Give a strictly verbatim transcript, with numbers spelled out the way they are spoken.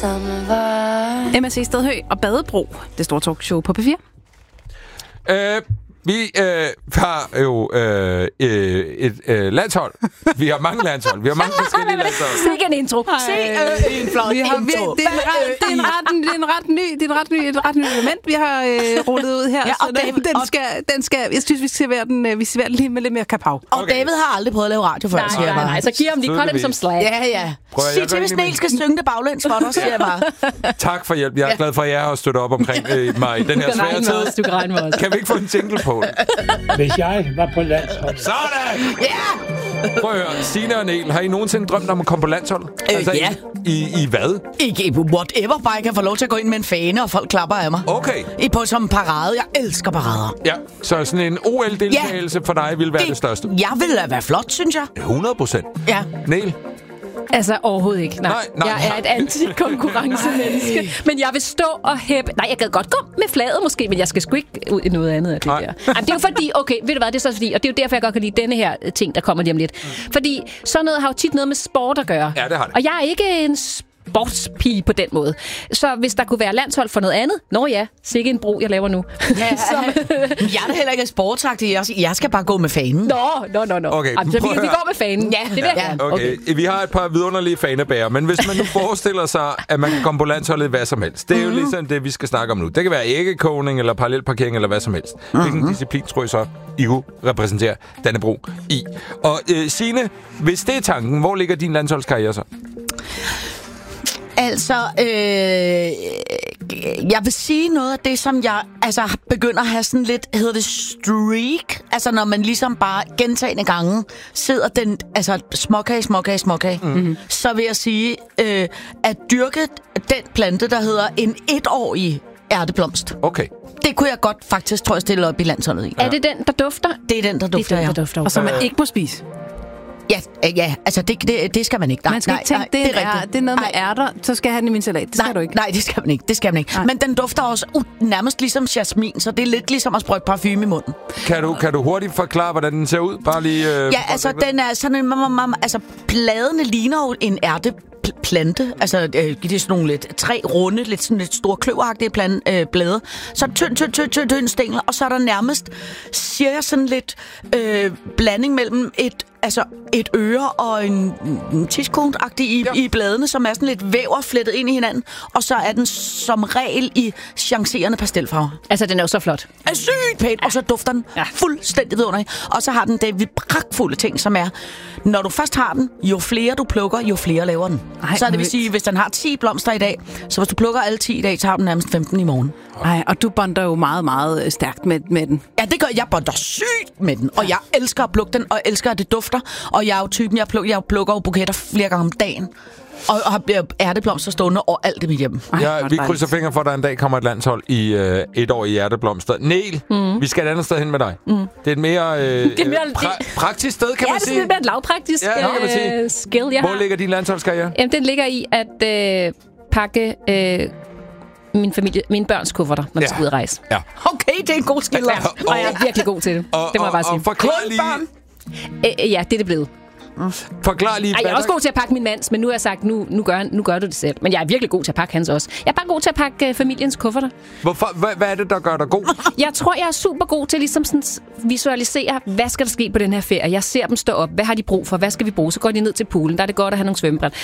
samme vej. M S C Stedhøj og Badebro, det store talkshow på P fire. Øh, vi øh, har jo øh, et øh, landshold. Vi har mange landshold. Vi har mange forskellige landshold. Sikke en intro. Se øh, en flot Vi har, vi, intro. det, er en ret, det, er en ret, det er en ret ny, det er en ret ny, et ret ny element, vi har øh, rullet ud her. Ja, så og den, David- den, og- skal, den skal, jeg synes, vi serverer den, øh, vi serverer den lige med lidt mere kapav. Og Okay. David har aldrig prøvet at lave radio før, Nej, siger jeg nej, bare. nej, så giv ham lige cut dem som slag. Ja, ja. Prøv at- Sig jeg til, gør hvis ikke Niel skal synge det baglæns for dig, siger jeg bare. Tak for hjælp. Jeg er glad for, at jeg har støttet op omkring øh, mig i den her Du kan svære regne med tid. os, du kan regne med os. Kan vi ikke få en jingle på? Hvis jeg var på landshold. Sådan! Ja! Prøv at høre. Signe og Niel, har I nogensinde drømt om at komme på landshold? Øh, ja. I, i, I hvad? Ikke whatever, bare jeg kan få lov til at gå ind med en fane, og folk klapper af mig. Okay. I på som en parade. Jeg elsker parader. Ja, så sådan en O L-deltagelse for dig vil være det, det største. Jeg vil da være flot, synes jeg. hundrede procent. Ja. Niel? Altså, overhovedet ikke. Nej, Nej, nej, jeg er et antikonkurrencemenneske. Men jeg vil stå og hæppe... Nej, jeg kan godt gå med flaget måske, men jeg skal sgu ikke ud i noget andet af det Nej. der. Jamen, det er jo fordi... Okay, ved du hvad, det er så fordi... Og det er jo derfor, jeg godt kan lide denne her ting, der kommer lige om lidt. Fordi sådan noget har jo tit noget med sport at gøre. Ja, det har det. Og jeg er ikke en sportspige på den måde. Så hvis der kunne være landshold for noget andet... Nå ja, sikke en bro, jeg laver nu. Ja, så, jeg er da heller ikke sportsagtig. Jeg, jeg skal bare gå med fanen. Nå, nå, nå, nå. Okay, Jamen, så vi, prøv at vi høre. går med fanen. Ja, det vil jeg Ja. gerne. Okay. okay, vi har et par vidunderlige fanebærer, men hvis man nu forestiller sig, at man kan komme på landsholdet hvad som helst, det er jo Mhm. ligesom det, vi skal snakke om nu. Det kan være æggekogning, eller parallelparkering, eller hvad som helst. Hvilken Mhm. disciplin tror I så, I kunne repræsentere Dannebro i? Og øh, Signe, hvis det er tanken, hvor ligger din landsholdskarriere så? Altså, øh, jeg vil sige noget af det, som jeg altså, begynder at have sådan lidt, hedder det streak? Altså, når man ligesom bare gentagende gange sidder den, altså småkage, småkage, småkage. Mm-hmm. Så vil jeg sige, øh, at dyrke den plante, der hedder en etårig ærteblomst. Okay. Det kunne jeg godt faktisk, tror jeg, stille op i landsholdet i. Er det den, der dufter? Det er den, der dufter, det er den, ja. der dufter. Og som man ikke må spise. Ja, øh, ja, altså det, det, det skal man ikke. Nej, Man skal nej, ikke tænke, nej, det, det er, rigtigt. det er noget med Nej. ærter, så skal jeg have den i min salat. Det skal nej, du ikke. Nej, det skal man ikke. Det skal man ikke. Nej. Men den dufter også uh, nærmest ligesom jasmin, så det er lidt ligesom at sprøjte parfume i munden. Kan du, kan du hurtigt forklare, hvordan den ser ud? Bare lige... Øh, Ja, altså den er sådan en... mam- mam- Altså bladene ligner jo en ærteplante. Altså øh, det er sådan nogle lidt tre runde, lidt sådan lidt store kløveragtige plan, øh, blade. Så tynd, tynd, tynd, tynd, tynd stængel, og så er der nærmest, siger jeg, sådan lidt øh, blanding mellem et altså et øre og en, en tidskone-agtig i, Ja. i bladene, som er sådan lidt væver flettet ind i hinanden, og så er den som regel i chancerende pastelfarver. Altså, den er jo så flot. Er sygt pænt, og så dufter den Ja. fuldstændig vidunderligt. Og så har den det pragtfulde ting, som er, når du først har den, jo flere du plukker, jo flere laver den. Ej, så det vil vildt. sige, hvis den har ti blomster i dag, så hvis du plukker alle ti i dag, så har den nærmest femten i morgen. Ej, og du bonder jo meget, meget øh, stærkt med, med den. Ja, det gør jeg bonder sygt med den, og jeg elsker at plukke den, og elsker, at det dufter. Og jeg er jo typen, jeg plukker, jeg plukker jo buketter flere gange om dagen. Og, og har ærteblomster stående overalt i mit hjem. Ej, Ja, hvor vi dejligt. krydser fingre for, at der en dag kommer et landshold i øh, et år i hjerteblomster. Niel, mm. vi skal et andet sted hen med dig. Mm. Det er et mere, øh, Det er mere- pra- praktisk sted, kan Ja, man det er sige. lidt mere et lavpraktisk Ja, det kan man sige. øh, skill, jeg Hvor har. ligger din landsholdskarriere? Jamen, den ligger i at øh, pakke øh, min familie, mine børns kufferter, når de Ja. skal ud at rejse. Ja. Okay, det er en god skill. Ja, og jeg er virkelig god til det. Og, Det må jeg bare og, sige. og forklar lige, Øh, ja, det er det blevet. forklar lige Ej, jeg er hvad også der- god til at pakke min mands, men nu har jeg sagt, nu, nu, gør, nu gør du det selv. Men jeg er virkelig god til at pakke hans også. Jeg er bare god til at pakke øh, familiens kufferter. Hvorfor, hvad, hvad er det, der gør dig god? Jeg tror, jeg er super god til ligesom sådan s- visualisere, hvad skal der ske på den her ferie. Jeg ser dem stå op. Hvad har de brug for? Hvad skal vi bruge? Så går de ned til poolen. Der er det godt at have nogle svømmebræt.